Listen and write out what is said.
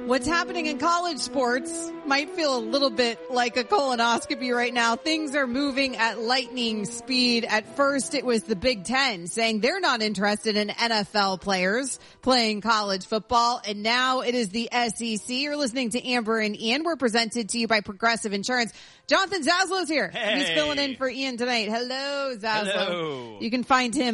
What's happening in college sports might feel a little bit like a colonoscopy right now. Things are moving at lightning speed. At first, it was the Big Ten saying they're not interested in NFL players playing college football. And now it is the SEC. You're listening to Amber and Ian. We're presented to you by Progressive Insurance. Jonathan Zaslow's here. Hey. He's filling in for Ian tonight. Hello, Zaslow. Hello. You can find him